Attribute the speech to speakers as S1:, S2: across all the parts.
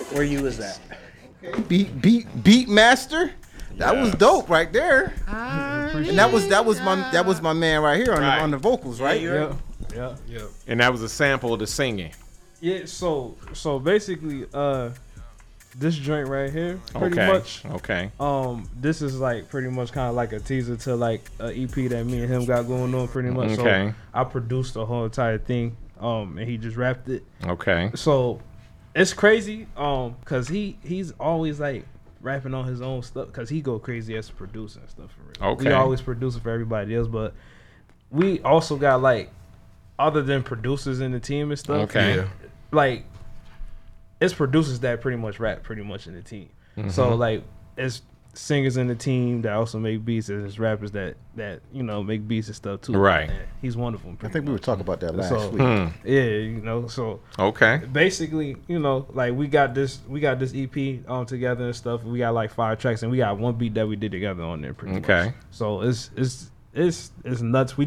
S1: where you was at.
S2: Beat Master. That was dope right there. And that was my man right here on the vocals, right?
S3: Yeah.
S4: And that was a sample of the singing.
S3: Yeah, so basically, this joint right here, pretty much.
S4: Okay.
S3: This is like pretty much kind of like a teaser to like an EP that me and him got going on, pretty much.
S4: Okay.
S3: So I produced the whole entire thing, and he just rapped it.
S4: Okay.
S3: So it's crazy, cause he's always like rapping on his own stuff, cause he go crazy as a producer and stuff for real.
S4: Okay.
S3: We always producing for everybody else, but we also got like other than producers in the team and stuff.
S4: Okay.
S5: Yeah.
S3: Like it's producers that pretty much rap pretty much in the team. So like it's singers in the team that also make beats, and it's rappers that you know make beats and stuff too.
S4: Right.
S3: And he's one of them.
S2: I think we were talking about that last
S3: So-
S2: week.
S3: Yeah, you know. So
S4: Okay.
S3: basically, you know, like we got this EP together and stuff. We got like 5 tracks, and we got one beat that we did together on there. Pretty
S4: Okay.
S3: much. So it's nuts.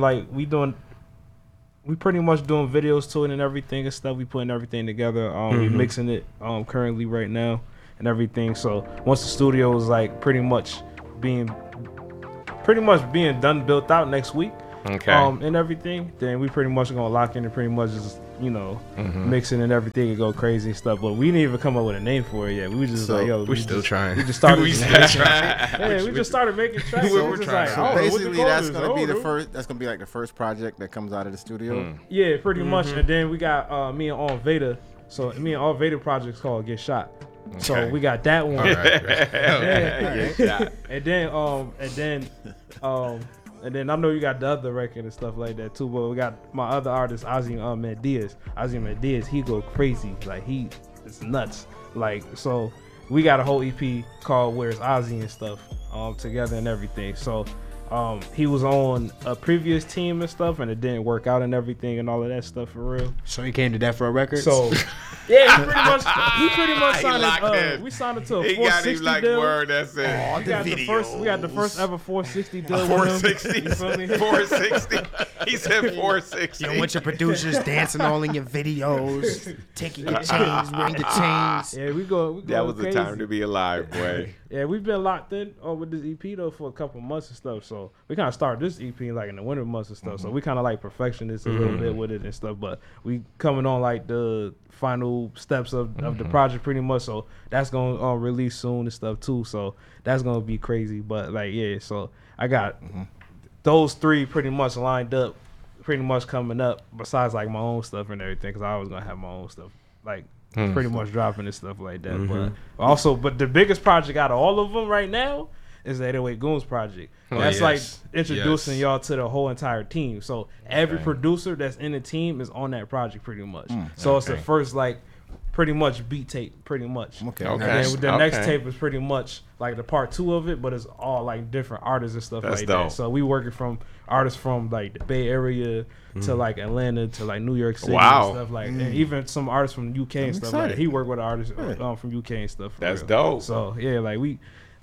S3: We pretty much doing videos to it and everything and stuff. We putting everything together. We mixing it currently right now and everything. So once the studio is like pretty much being done, built out next week,
S4: Okay.
S3: and everything, then we pretty much gonna lock in and pretty much just, you know, mixing and everything and go crazy and stuff. But we didn't even come up with a name for it yet. We was just like, yo,
S5: We're still trying.
S3: We just started.
S4: We still trying.
S3: Yeah, we just started making tracks.
S5: We're
S3: We're just
S5: trying.
S3: like,
S5: So
S3: I don't know what to
S2: Basically,
S3: call
S2: that's
S3: this.
S2: gonna be
S3: I
S2: the
S3: don't know.
S2: first. That's gonna be like the first project that comes out of the studio.
S3: Yeah, pretty much. And then we got me and All Veda. So me and All Veda project's called Get Shot. So
S4: Okay.
S3: we got that one.
S5: All right.
S4: Yeah.
S3: And then I know you got the other record and stuff like that too. But we got my other artist, Ozzy Mendiaz. Ozzy Mendiaz, he go crazy. Like it's nuts. Like so, we got a whole EP called Where's Ozzy and stuff together and everything. So he was on a previous team and stuff, and it didn't work out and everything and all of that stuff for real.
S1: So you came to Death Row Records.
S3: So yeah, he pretty much signed
S4: locked
S3: it.
S4: in.
S3: We signed it to a
S4: He got
S3: 460
S4: him like
S3: deal.
S4: word. That's it.
S3: We got the first ever 460 deal. with him.
S4: 460.
S3: You feel me?
S4: 460. He said 460.
S1: you don't want your producers dancing all in your videos, taking your chains, wearing your chains.
S3: Yeah, we go.
S4: That was
S3: crazy.
S4: the time to be alive, boy.
S3: Yeah, we've been locked in with this EP though for a couple months and stuff. So we kind of started this EP like in the winter months and stuff. So we kind of like perfectionists a little bit with it and stuff. But we coming on like the final steps of the project pretty much. So that's gonna release soon and stuff too. So that's gonna be crazy. But like yeah, so I got those 3 pretty much lined up, pretty much coming up. Besides like my own stuff and everything, because I was gonna have my own stuff like. Pretty much dropping and stuff like that, but the biggest project out of all of them right now is the 808 Goons project. That's like introducing y'all to the whole entire team. So every producer that's in the team is on that project pretty much. So it's the first like pretty much beat tape, pretty much.
S2: Okay.
S3: And then the next tape is pretty much like the part 2 of it, but it's all like different artists and stuff
S4: That's
S3: like
S4: dope.
S3: that. So we working from artists from like the Bay Area to like Atlanta to like New York City
S4: Wow.
S3: and stuff like, and even some artists from the UK and stuff like
S2: excited.
S3: that. He worked with artists from UK and stuff. for
S4: That's
S3: real.
S4: dope.
S3: So yeah, like we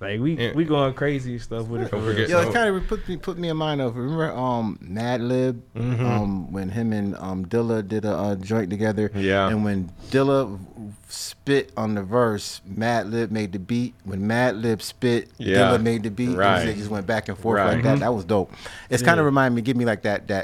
S3: going crazy and stuff with it. For
S5: Don't
S3: real.
S5: forget-
S2: Yo, it kind of put me in mind of, remember Madlib when him and Dilla did a joint together.
S4: Yeah.
S2: And when Dilla spit on the verse, Madlib made the beat. When Madlib spit,
S4: Yeah.
S2: Dilla made the beat.
S4: Right.
S2: They just went back and forth
S4: Right.
S2: like that. That was dope. It's kind of reminded me, give me like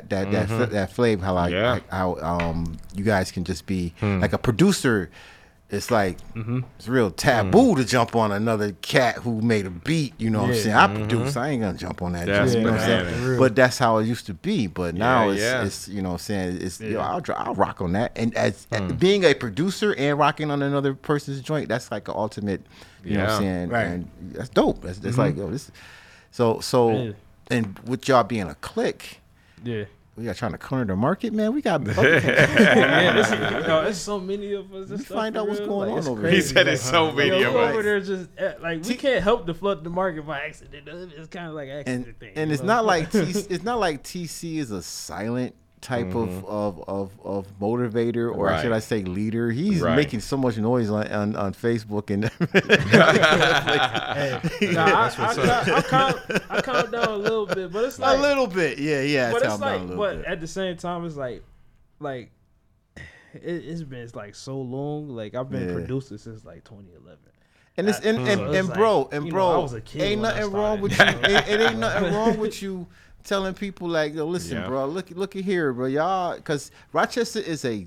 S2: that flavor, how like,
S4: Yeah.
S2: how you guys can just be like a producer. It's like it's real taboo to jump on another cat who made a beat. You know what I'm saying? I produce. I ain't gonna jump on that.
S4: That's
S2: joint, you know what I'm saying?
S4: bananas.
S2: But that's how it used to be. But now
S4: yeah.
S2: it's you know what I'm saying? It's yo, I'll rock on that. And as being a producer and rocking on another person's joint, that's like an ultimate. You know what I'm saying?
S1: Right.
S2: And that's dope. That's like yo, this. So
S3: Yeah.
S2: and with y'all being a clique,
S3: Yeah.
S2: we got trying to corner the market, man. We got.
S3: Yeah, there's so many of us.
S2: Let me find out what's going on over
S4: He
S2: here.
S4: said it's so many
S3: Yo,
S4: of
S3: we
S4: us.
S3: over there just like we can't help to flood the market by accident. It's kind of like
S2: and
S3: accident thing.
S2: and
S3: you
S2: it's
S3: know?
S2: not like it's not like TC is a silent type of motivator, or
S4: Right.
S2: should I say leader. He's
S4: Right.
S2: making so much noise on Facebook and
S3: I calm down a little bit, but it's like
S2: a little bit, yeah.
S3: but
S2: Calm
S3: it's
S2: down a
S3: like,
S2: little
S3: but
S2: bit.
S3: at the same time, it's like it's been like so long. Like I've been producing since like 2011.
S2: And it's and
S3: like,
S2: bro,
S3: I was a kid
S2: ain't
S3: when I
S2: nothing wrong with you. It ain't nothing wrong with you telling people like, yo, listen, bro, look at here, bro, y'all, because Rochester is a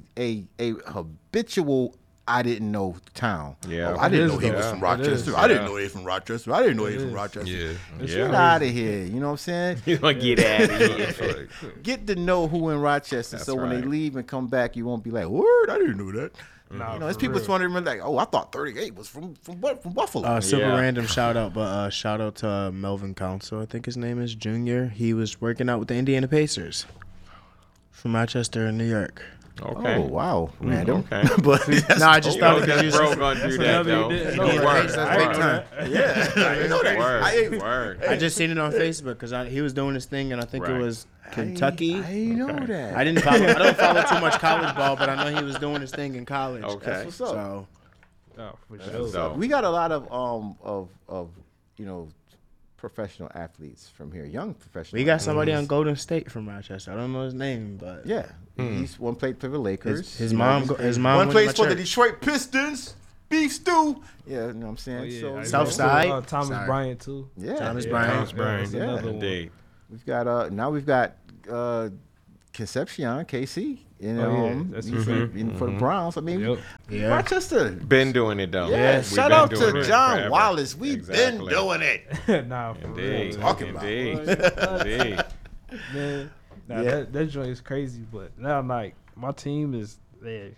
S2: habitual I didn't know town.
S4: Yeah.
S2: Oh, I didn't know he was from Rochester. I didn't know he was from Rochester. I didn't know he was from Rochester.
S4: Yeah.
S2: Get out of here. You know what I'm saying?
S4: You want to get out of here.
S2: Get to know who in Rochester,
S4: That's
S2: so when they
S4: right.
S2: leave and come back, you won't be like, word, I didn't know that.
S3: Nah,
S2: You know, there's
S3: for
S2: people
S3: real.
S2: wondering like, oh, I thought 38 was from Buffalo.
S5: Super
S4: Yeah.
S5: random shout out, but shout out to Melvin Council. I think his name is Junior. He was working out with the Indiana Pacers from Rochester, New York.
S4: Okay.
S2: Oh wow, random.
S4: Okay.
S2: But
S5: No, I just thought
S4: Because
S5: because
S4: bro gonna do that
S3: another
S4: though.
S3: you didn't
S4: No
S3: know.
S4: word.
S5: That's big time.
S2: yeah, I know that.
S4: Word.
S5: I just seen it on Facebook because he was doing his thing, and I think
S4: Right.
S5: it was Kentucky.
S2: I know that.
S5: I didn't follow. I don't follow too much college ball, but I know he was doing his thing in college.
S4: Okay.
S2: What's up?
S5: So
S3: Oh, for sure.
S4: So,
S2: We got a lot of you know professional athletes from here, young professional.
S5: we got somebody on
S2: athletes.
S5: Golden State from Rochester. I don't know his name, but
S2: Yeah, he's one played for the Lakers.
S5: his
S2: You know,
S5: mom.
S2: he's-
S5: His mom.
S2: one
S5: went
S2: plays
S5: to
S2: for
S5: my
S2: the
S5: church.
S2: Detroit Pistons. Beef stew. Yeah, you know what I'm saying.
S3: Oh, yeah,
S2: So
S3: I
S5: South
S3: know.
S5: Side?
S3: Thomas
S5: Sorry.
S3: Bryant too.
S2: yeah,
S5: Thomas
S2: yeah.
S5: Bryant.
S4: Thomas Bryant.
S3: That's another one.
S4: Indeed.
S2: We've got now we've got Concepcion, KC, and
S3: Oh, yeah, that's
S2: he's
S3: true.
S2: for the Browns. I mean,
S3: Yep.
S5: Yeah.
S2: Rochester.
S4: Been doing it though.
S2: Yeah,
S4: We've
S2: shout
S4: been
S2: out
S4: doing
S2: to
S4: it
S2: John
S4: forever.
S2: Wallace. We've
S4: Exactly.
S2: been doing it.
S3: Nah, for
S4: Indeed.
S3: real.
S2: Talking about.
S4: Indeed.
S3: What?
S4: Indeed.
S3: Man, nah,
S2: Yeah.
S3: that joint is crazy. But now, like, my team is man,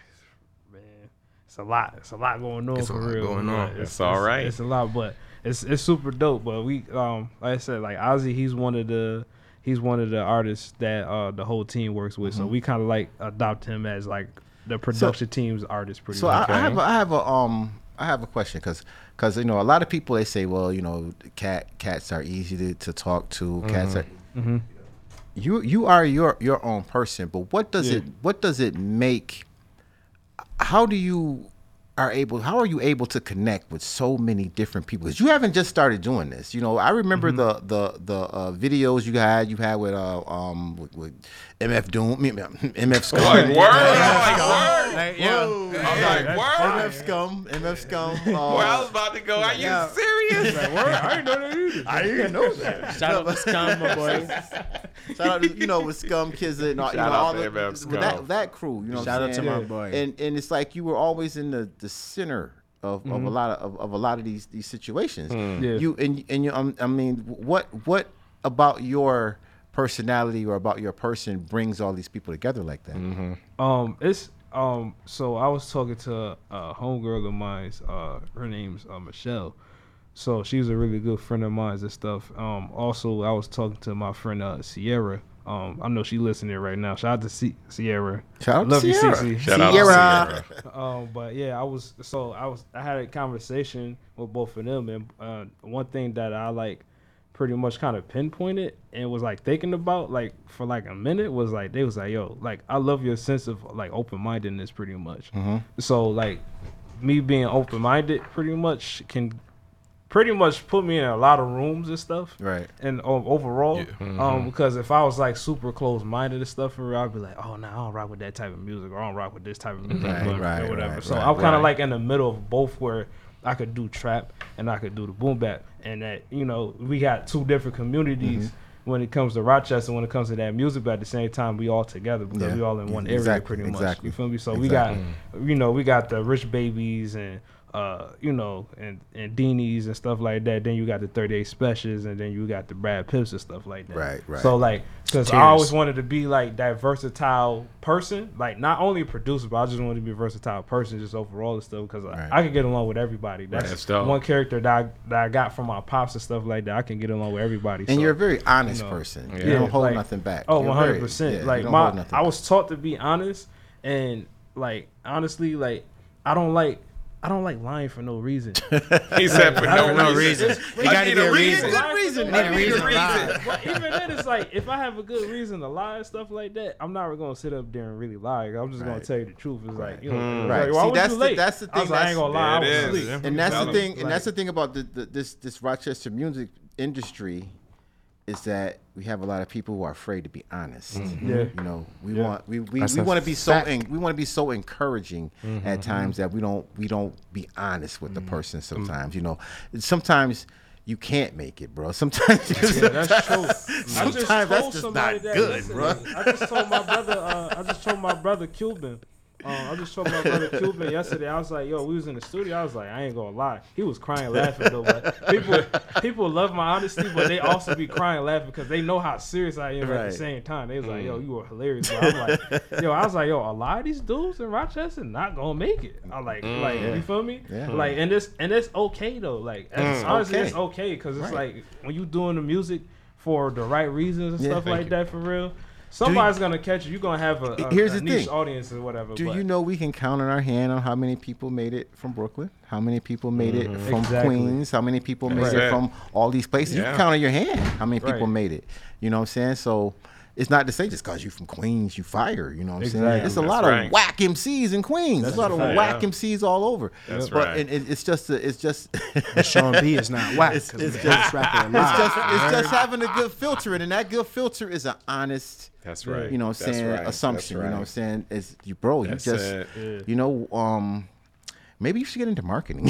S3: it's a lot. It's a lot going on
S1: It's a
S3: for
S1: lot
S3: real.
S1: going
S3: but
S1: on.
S4: It's all right.
S3: It's a lot, but it's super dope. But we, like I said, like Ozzy, he's one of the artists that the whole team works with. So we kind of like adopt him as like the production team's artist, pretty
S2: So
S3: much.
S2: I have a question because you know a lot of people they say, well, you know, cats are easy to talk to. Cats are. You are your own person, but what does it make? How are you able to connect with so many different people? Because you haven't just started doing this. You know, I remember the videos you had with MF Doom, MF Scum.
S4: Like word.
S2: MF Scum.
S4: Boy, I was about to go. Are you serious?
S3: I didn't know that either.
S2: I didn't know that.
S5: Shout out to Scum, my boy.
S2: Shout out to, with Scum Kids and all,
S4: Shout out
S2: all
S4: to
S2: the,
S4: MF
S2: with
S4: Scum.
S2: that crew. You know,
S5: Shout
S2: what I'm
S5: out to
S2: saying?
S5: my boy.
S2: And it's like you were always in the center of a lot of these situations.
S3: Yeah.
S2: You I mean, what about your personality or about your person brings all these people together like that?
S3: It's so I was talking to a homegirl of mine. Her name's Michelle. So she's a really good friend of mine and stuff. Also I was talking to my friend Sierra. I know she listening right now. Shout out to Sierra.
S2: Shout out
S3: Love
S2: to
S3: you,
S2: Sierra.
S3: Cece.
S4: Shout out to Sierra.
S3: But yeah, I had a conversation with both of them, and one thing that I like pretty much kind of pinpointed and was like thinking about like for like a minute was like they was like, yo, like I love your sense of like open-mindedness pretty much. So like me being open-minded pretty much can pretty much put me in a lot of rooms and stuff.
S2: Right.
S3: And overall, because if I was like super close-minded and stuff for real, I'd be like, oh no, I don't rock with that type of music, or I don't rock with this type of music, or whatever. So I'm kind of like in the middle of both, where I could do trap and I could do the boom bap, and that we got two different communities when it comes to Rochester, when it comes to that music, but at the same time we all together because we all in one area pretty much. You feel me? So we got we got the Rich Babies and and Deanies and stuff like that. Then you got the 38 Specials, and then you got the Brad Pitts and stuff like that.
S2: Right.
S3: So like, because I always wanted to be like that versatile person, like not only a producer, but I just wanted to be a versatile person, just overall and stuff. Because I could get along with everybody. That's one character that I got from my pops and stuff like that. I can get along with everybody.
S2: And
S3: so,
S2: you're a very honest person.
S3: Yeah,
S2: You don't hold
S3: like,
S2: nothing back.
S3: Oh,
S2: You're
S3: 100%. Like I was taught to be honest, and like honestly, like I don't like lying for no reason.
S4: He said for no reason.
S5: You gotta
S4: need
S5: get
S4: a
S5: a reason.
S2: Good reason.
S5: I need a reason to lie.
S3: But even then, it's like if I have a good reason to lie and stuff like that, I'm not gonna sit up there and really lie. I'm just gonna tell you the truth. It's like
S2: Right.
S3: Like, why
S2: See,
S3: was
S2: that's
S3: you
S2: the-
S3: late?
S2: that's the
S3: I was
S2: thing,
S3: like, I ain't gonna lie, I was
S4: It is.
S3: asleep.
S2: And that's the thing.
S3: Like-
S2: And that's the thing about this Rochester music industry. is that we have a lot of people who are afraid to be honest.
S3: Yeah.
S2: You know, we want we
S5: That's a
S2: want to be
S5: fact.
S2: we want to be so encouraging at times that we don't be honest with the person sometimes. You know, sometimes you can't make it, bro. Sometimes
S3: Yeah, that's true.
S2: Sometimes that's just
S3: somebody
S2: not
S3: that
S2: good,
S3: yesterday.
S2: bro.
S3: I just told my brother Cuban. I just told my brother Cuban yesterday. I was like, "Yo, we was in the studio." I was like, "I ain't gonna lie." He was crying, laughing though. But people love my honesty, but they also be crying, laughing because they know how serious I am at
S2: Right.
S3: the same time. They was like, "Yo, you were hilarious." But I'm like, I was like, "Yo, a lot of these dudes in Rochester not gonna make it." I like, you feel me?
S2: Yeah.
S3: Like, and it's okay though. Like, honestly,
S2: okay.
S3: it's okay because it's
S2: Right.
S3: like when you doing the music for the right reasons and
S2: Yeah.
S3: stuff
S2: Thank
S3: like
S4: you.
S3: that for real. Somebody's gonna catch you. You're gonna have a
S2: Here's
S3: a
S2: the
S3: niche
S2: thing.
S3: audience or whatever.
S2: Do
S3: but
S2: you know we can count on our hand on how many people made it from Brooklyn? How many people made it from
S3: Exactly.
S2: Queens? How many people made
S4: Right.
S2: it from all these places? You
S4: Yeah.
S2: can count on your hand how many people
S3: Right.
S2: made it. You know what I'm saying? So it's not to say just because you from Queens, you fire. You know what I'm saying?
S3: Exactly.
S2: It's a
S4: That's
S2: lot
S4: right.
S2: of whack MCs in Queens. There's a lot of
S3: a fact.
S2: whack
S4: Yeah.
S2: MCs all over.
S4: That's
S2: but
S4: right.
S2: it's just
S5: Sean B is not whack.
S2: It's
S5: It's
S2: just-
S5: just rapping live.
S2: it's just having a good filter, and that good filter is an honest.
S4: That's right.
S2: You know what I'm
S4: That's
S2: saying?
S4: right.
S2: Assumption.
S4: That's
S2: You know what I'm
S4: right.
S2: saying? Is you, bro,
S4: That's
S2: you just,
S4: it.
S2: you know, maybe you should get into marketing.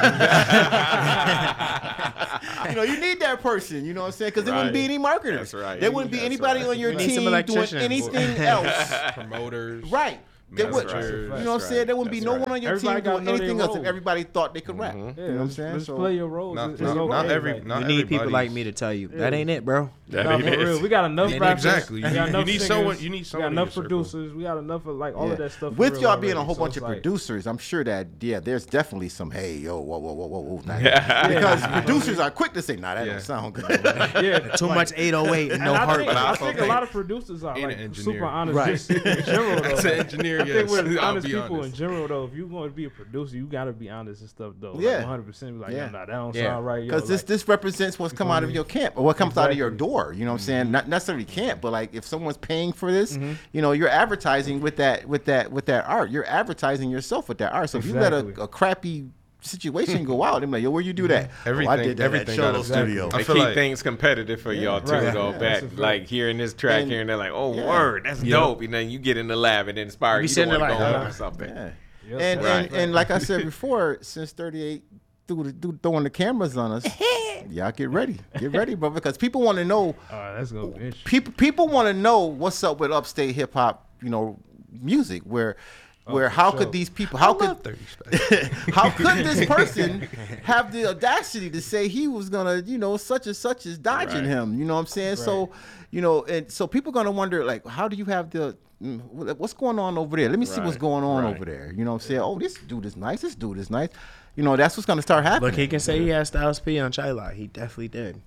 S2: You know, you need that person. You know what I'm saying? Because there wouldn't be
S4: Right.
S2: any marketers.
S4: That's right.
S2: There wouldn't be
S4: That's
S2: anybody
S4: right.
S2: on your
S5: We need some
S2: team doing
S5: electricians.
S2: anything else.
S4: Promoters.
S2: Right. There
S4: That's
S2: would,
S4: right.
S2: you know what I'm
S4: That's
S2: saying? There wouldn't be
S4: right.
S2: no
S4: That's
S2: one on your
S3: Everybody
S2: team
S3: gotta
S2: doing
S3: know their
S2: anything else if
S3: role.
S2: everybody thought they could rap.
S3: Yeah,
S2: You know what I'm saying?
S3: let's
S2: So-
S3: play your roles.
S4: Not,
S3: It's
S4: not,
S3: okay.
S4: not every.
S3: Like,
S4: Not
S5: You need people
S4: everybody's-
S5: like me to tell you that ain't it, bro.
S4: That
S3: nah,
S4: ain't
S3: for
S4: it.
S3: real. We got enough rappers.
S4: Exactly.
S3: We got
S4: You
S3: enough
S4: need
S3: singers,
S4: someone- you need
S3: We
S4: someone
S3: got
S4: in
S3: enough
S4: your circle.
S3: producers. We got enough of like all
S2: Yeah.
S3: of that stuff. for
S2: With
S3: real
S2: y'all being a
S3: already.
S2: whole
S3: So
S2: bunch
S3: it's
S2: of
S3: like-
S2: producers, I'm sure that there's definitely some whoa, nah.
S4: Yeah.
S2: Because producers are quick to say, nah, that
S4: Yeah.
S2: don't sound good.
S3: Yeah,
S5: Too much 808 and no
S3: I
S5: heart.
S3: think,
S4: But I
S3: I
S4: also
S3: think a
S4: think-
S3: lot of producers are
S4: And
S3: like
S4: an engineer.
S3: super honest,
S2: Right.
S3: just in general. Though.
S4: As an engineer,
S3: I
S4: yes.
S3: think with
S4: I'll
S3: honest
S4: be
S3: people
S4: honest.
S3: in general, though, if you want to be a producer, you gotta be honest and stuff, though.
S2: Yeah.
S3: Like 100%. Like,
S2: Yeah.
S3: nah, that don't
S5: Yeah.
S3: sound right. Yo,
S2: Because
S3: like,
S2: this represents what's come out of your camp or what comes out of your
S3: Exactly.
S2: door. You know what I'm saying? Not necessarily camp, but like if someone's paying for this,
S3: Mm-hmm.
S2: you know, you're advertising with that art. You're advertising yourself with that art. So if you let
S3: Exactly.
S2: a crappy situation go out, I'm like, yo, where you do that?
S4: Everything-
S2: I did that
S4: everything
S2: at
S4: gotta-
S2: Cholo Studio.
S4: I
S3: I
S4: feel
S3: feel
S4: keep things competitive for y'all too.
S3: Right.
S4: Go
S3: Yeah,
S4: back,
S3: that's a fact.
S4: like hearing this track
S2: And-
S4: here, and they're like, "Oh,
S2: yeah.
S4: word, that's dope." And then you get in the lab and inspire
S5: be
S4: you to
S5: sitting
S4: want to
S5: there
S4: go
S5: like,
S4: home or something.
S2: Yeah.
S3: Yep.
S2: And,
S4: Right.
S2: and like I said before, since 38 throwing the cameras on us, y'all get ready, bro, because people want to know.
S3: that's gonna be interesting.
S2: People want to know what's up with upstate hip hop, you know, music. Where
S3: for
S2: how
S3: sure.
S2: could these people? How could
S4: 30 Special.
S2: how could this person have the audacity to say he was gonna, you know, such and such is dodging
S4: Right.
S2: him? You know what I'm saying? So, you know, and so people gonna wonder like, how do you have the what's going on over there? Let me see what's
S4: Right.
S2: going on
S4: Right.
S2: over there. You know what I'm saying? Oh, this dude is nice. This dude is nice. You know, that's what's gonna start happening.
S5: Look, he can say he has Styles P on Chila. He definitely did.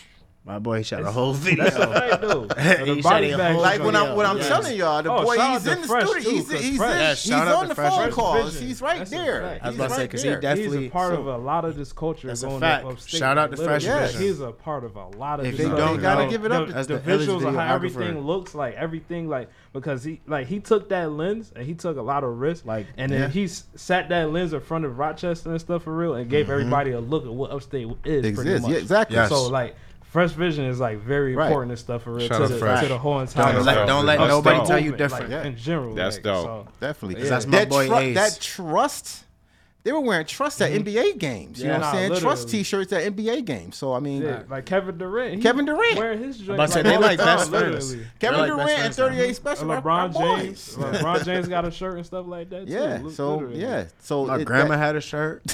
S5: My boy shot a whole video.
S3: That's a fact, though.
S5: He
S3: The
S5: shot
S3: body
S5: a
S3: bag
S5: whole
S3: was
S2: Like when
S3: gonna-
S2: I'm
S5: Yes.
S2: telling y'all, the
S3: Oh,
S2: boy,
S3: shout
S2: he's
S3: out
S2: in
S3: to
S2: the
S3: Fresh,
S2: studio.
S3: too,
S2: He's
S3: 'cause
S2: he's,
S3: Fresh-
S2: in,
S5: Yeah,
S2: he's
S5: shout out
S2: on
S5: to
S2: the
S5: Fresh.
S2: phone
S3: Fresh
S2: calls.
S3: Vision.
S2: He's right
S3: That's a
S2: there.
S3: fact.
S5: I was
S2: He's
S5: about to say,
S2: right
S5: 'cause he
S2: there.
S5: definitely-
S3: He's a part
S5: So-
S3: of a lot of this culture
S5: That's a
S3: going
S5: fact.
S3: up upstate.
S5: Shout out to Fresh
S3: Literally.
S2: Vision.
S3: He's a part of a lot of
S5: If
S3: this
S5: you
S3: stuff.
S5: don't
S2: gotta
S5: know,
S2: give it up.
S3: The,
S5: That's
S3: the
S5: the
S3: visuals of how
S5: videographer.
S3: everything looks, like everything, like because he took that lens and he took a lot of risks,
S5: Like,
S3: and then
S2: yeah.
S3: he sat that lens in front of Rochester and stuff for real, and gave everybody a look at what upstate is. Pretty
S2: Exists.
S3: much.
S2: Yeah, exactly.
S5: Yes.
S3: So like. Fresh Vision is like very
S2: Right.
S3: important and stuff for real
S4: Shout
S3: to
S4: out
S3: the,
S4: to Fresh.
S3: to the whole entire.
S5: Don't let
S4: That's
S5: nobody
S4: dope.
S5: tell you
S3: movement,
S5: different.
S3: Like, in general,
S4: That's
S3: like,
S4: dope.
S3: So,
S2: Definitely.
S3: Yeah.
S5: That's my boy Ace.
S2: That trust. They were wearing trust at NBA games. You
S3: Yeah,
S2: know what I'm
S3: nah,
S2: saying? Trust
S3: literally.
S2: T-shirts at NBA games. So I mean,
S3: yeah, like Kevin Durant. He
S2: Kevin Durant.
S3: wearing his joint.
S5: about to say,
S3: like,
S5: they
S3: all
S5: like
S3: the time,
S5: best friends.
S3: literally.
S2: Kevin
S5: They're like
S2: Durant
S5: best
S2: and
S5: friends
S2: 38 Special. are
S3: LeBron
S2: boys.
S3: James. LeBron James got a shirt and stuff like that too.
S2: Yeah.
S3: li-
S2: So
S3: literally.
S2: yeah. So
S5: My
S2: it-
S5: grandma
S2: that-
S5: had a shirt.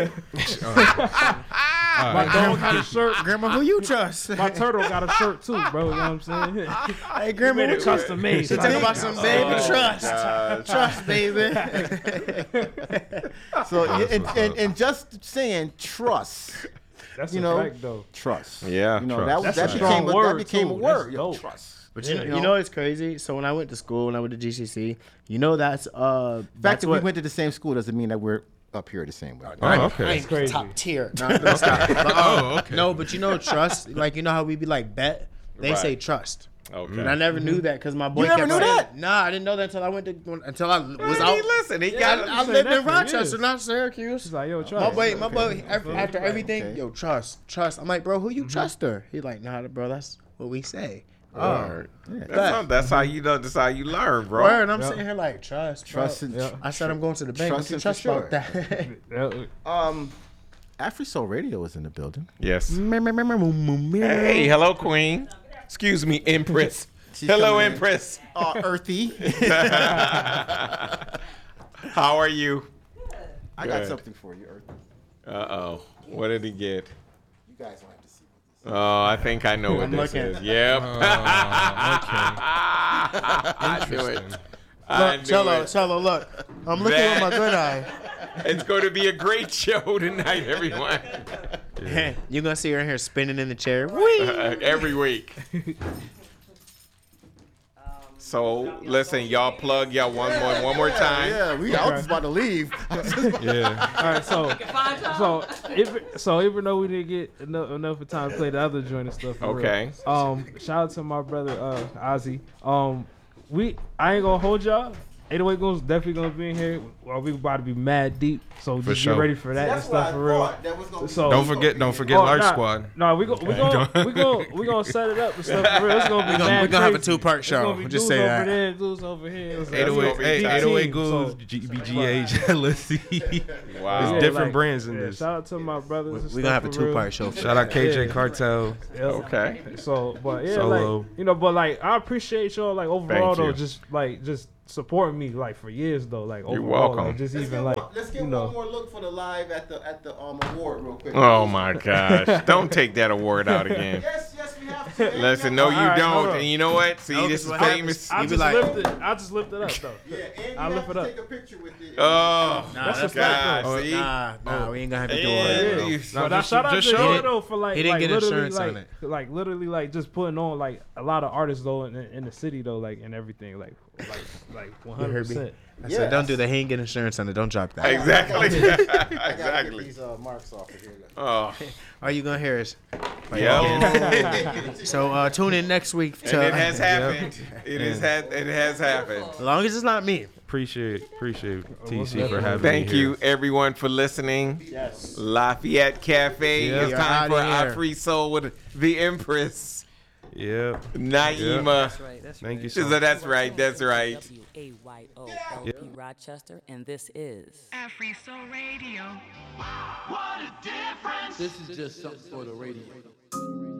S3: My dog got a shirt.
S5: Grandma, who you trust?
S3: My turtle got a shirt too, bro. You know what I'm saying?
S5: Hey, grandma,
S3: Made
S5: who
S3: it
S5: you
S3: custom made.
S5: She
S3: so
S5: talking
S3: I-
S5: about some baby trust.
S4: God.
S5: Trust, baby.
S2: So and just saying trust.
S3: That's
S2: you
S3: a
S2: know,
S3: fact though.
S2: Trust.
S4: Yeah,
S2: You know
S4: trust.
S3: That's
S2: that
S3: a
S2: became
S3: strong
S2: that
S3: word,
S2: became a
S3: too.
S2: word.
S3: That's
S2: Yo,
S3: dope.
S2: trust.
S5: But
S2: Yeah,
S5: you know what's crazy? So when I went to school, when I went to GCC, you know that's
S2: The fact
S5: that's
S2: that we
S5: what
S2: went to the same school doesn't mean that we're up here the same way.
S4: Oh, okay.
S3: That's crazy.
S5: top tier. No, but,
S4: Oh, okay.
S5: No, but you know trust. Like you know how we be like bet. They
S4: Right.
S5: say trust.
S4: Okay.
S5: And I never knew that because my boy
S2: You never
S5: kept
S2: knew
S5: saying-
S2: that?
S5: Nah, I didn't know that until I went to until I was
S4: Well,
S5: out.
S4: listen, he got.
S5: I
S3: saying
S5: lived
S3: that
S5: in
S3: for
S5: Rochester,
S3: years.
S5: not Syracuse.
S3: He's like, yo,
S5: My boy,
S3: trust.
S5: after everything,
S2: okay.
S5: yo, trust. I'm like, bro, who you trust her? He like, nah, bro, that's what we say.
S2: Oh,
S4: That's how you know. That's how you learn, bro.
S5: Word, and I'm sitting here like, trust.
S2: trust
S5: bro.
S2: and
S5: I said I'm going to the bank. What you
S2: trust
S5: trust
S2: for
S5: about
S2: sure.
S5: that?
S2: Afri Soul Radio was in the building.
S4: Yes. Hey, hello, Queen. Excuse me, Empress.
S2: She's
S4: Hello,
S2: coming in.
S4: Empress.
S2: Earthy.
S4: How are you?
S2: I got
S4: Good.
S2: something for you, Earthy.
S4: Uh-oh. What did he get?
S2: You guys will have to see.
S4: Oh, I think I know what
S5: I'm
S4: this
S5: looking.
S4: is. Yep. I knew it. I knew it.
S5: Cello, look. I'm looking with my good eye.
S4: It's going to be a great show tonight, everyone.
S5: You're going to see her in here spinning in the chair.
S4: Every week. So, listen, y'all plug y'all one more time.
S2: Yeah, I was just about to leave.
S3: Yeah. All right. So even though we didn't get enough of time to play the other joint and stuff. for real,
S4: Okay.
S3: Shout out to my brother Ozzy. I ain't gonna hold y'all. 808 Goons definitely gonna be in here. Well, we about to be mad deep, so just
S6: sure.
S3: get ready for that and stuff for real. So
S6: Don't forget Large Squad.
S3: No, we gonna set it up and stuff for real. It's gonna be mad
S5: We're going to have a
S3: crazy.
S5: two-part
S3: It's
S5: show.
S3: gonna be
S5: Just
S3: dudes
S5: say
S3: over
S5: that.
S3: there, dudes over here. It's
S6: 808,
S3: gonna be
S6: 808
S3: team,
S6: Goons,
S3: so-
S6: GBGA, jealousy.
S4: Wow.
S6: There's
S3: Yeah,
S6: different brands in this.
S3: Shout out to my brothers. and
S5: We're
S3: stuff
S5: going to have a
S3: for real.
S5: two-part show.
S6: Shout out KJ
S3: Yeah.
S6: Cartel.
S3: Yep.
S4: Okay.
S3: So, but yeah,
S6: Solo.
S3: like but like I appreciate y'all like overall
S4: Thank you.
S3: though, just supporting me like for years though, like
S4: You're
S3: overall,
S4: welcome.
S3: like just even like
S2: Let's get
S3: you know.
S2: one more look for the live at the award real quick.
S4: Oh, my gosh. Don't take that award out again.
S2: Yes, we have to.
S4: Listen, no, you
S3: All right, hold
S4: don't.
S3: on.
S4: And you know what? See,
S5: No,
S4: this
S5: this
S4: is
S5: what
S4: famous.
S3: I
S5: You be
S3: just
S5: like-
S3: lift it. I just lift it up though.
S2: Yeah, and
S3: I'll
S2: you
S3: lift
S2: have
S3: it
S2: to
S3: up.
S2: take a picture with it.
S4: Oh,
S5: Nah, that's
S4: God.
S3: not-
S4: See?
S5: Nah, we ain't going to have to do
S4: Yeah,
S5: it.
S4: you-
S3: But I shout out to
S6: just show
S3: him
S6: it.
S3: though for like
S5: He didn't
S3: like
S5: get
S3: literally
S5: insurance on it.
S3: like literally like just putting on like a lot of artists though in the city though like and everything like 100%.
S5: I said, don't do that. He ain't get insurance on it. Don't drop that.
S4: Exactly.
S2: I gotta get
S4: Exactly.
S2: these marks off of here.
S4: Oh,
S5: Are you going to hear us?
S4: yeah.
S5: So tune in next week.
S4: And
S5: To,
S4: it has happened. It has happened.
S5: as long as it's not me.
S6: Appreciate TC for having me
S4: Thank
S6: here.
S4: you, everyone, for listening.
S5: Yes.
S4: Lafayette Cafe.
S6: Yeah.
S4: It's
S5: You're
S4: time for
S5: outta
S4: our
S5: here.
S4: free soul with the Empress,
S6: Yep.
S4: Naima.
S6: Thank you
S4: She
S6: so
S4: said,
S6: much.
S4: that's right. That's right.
S7: WAYO-LP Rochester, and this is
S8: Free Soul Radio.
S9: This is just something for the radio.